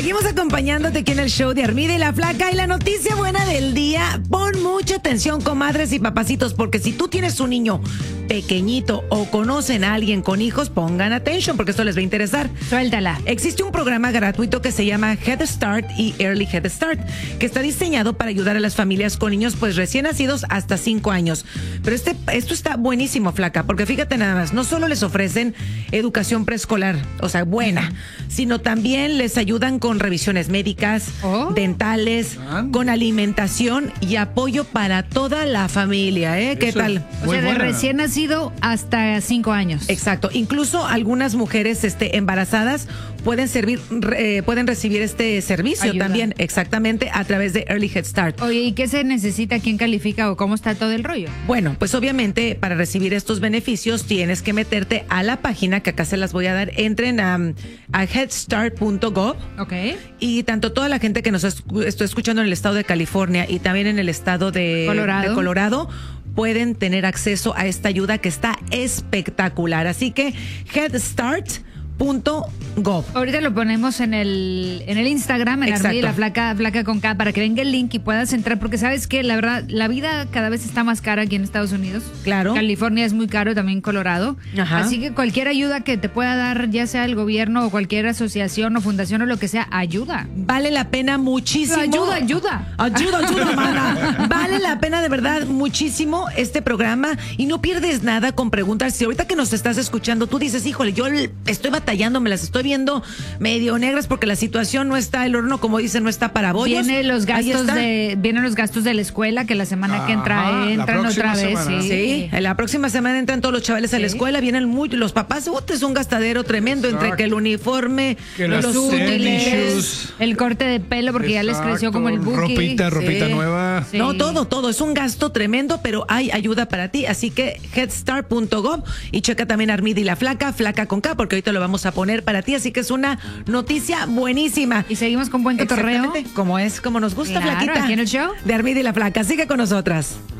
Seguimos acompañándote aquí en el show de Armida y la Flaca. Y la noticia buena del día, pon mucha atención, comadres y papacitos, porque si tú tienes un niño pequeñito o conocen a alguien con hijos, pongan atención porque esto les va a interesar. Suéltala. Existe un programa gratuito que se llama Head Start y Early Head Start, que está diseñado para ayudar a las familias con niños pues recién nacidos hasta 5 años. Pero esto está buenísimo, Flaca, porque fíjate nada más, no solo les ofrecen educación preescolar, o sea, buena, sino también les ayudan con revisiones médicas, dentales, con alimentación y apoyo para toda la familia, ¿eh? ¿Qué tal? O sea, de recién nacido hasta 5 años. Exacto. Incluso algunas mujeres embarazadas pueden recibir este servicio también, exactamente, a través de Early Head Start. Oye, ¿y qué se necesita? ¿Quién califica o cómo está todo el rollo? Bueno, pues obviamente para recibir estos beneficios tienes que meterte a la página que acá se las voy a dar. Entren a headstart.gov. Ok. Y tanto toda la gente que nos estoy escuchando en el estado de California y también en el estado de Colorado pueden tener acceso a esta ayuda que está espectacular. Así que headstart.gov. Ahorita lo ponemos en el Instagram, en Armida y la Flaca con K, para que venga el link y puedas entrar, porque sabes que la verdad, la vida cada vez está más cara aquí en Estados Unidos. Claro. California es muy caro, también Colorado. Ajá. Así que cualquier ayuda que te pueda dar, ya sea el gobierno o cualquier asociación o fundación o lo que sea, ayuda. Vale la pena muchísimo. Ayuda, mana. Vale la pena de verdad muchísimo este programa y no pierdes nada con preguntar. Si ahorita que nos estás escuchando, tú dices, híjole, yo estoy batallando, me las estoy viendo medio negras porque la situación no está, el horno, como dicen, no está para bollos. Vienen los gastos de la escuela, que la semana que entra entran otra vez. Sí, la próxima semana entran todos los chavales a la escuela, vienen los papás, es un gastadero tremendo entre que el uniforme, que los útiles, el corte de pelo porque ya les creció como el buki. Ropita nueva. Sí. No, todo, es un gasto tremendo, pero hay ayuda para ti, así que headstart.gov y checa también Armida y la Flaca con K, porque ahorita lo vamos a poner para ti, así que es una noticia buenísima. Y seguimos con buen cotorreo. Como nos gusta, claro, Flaquita. Aquí en el show De Armida y la Flaca. Sigue con nosotras.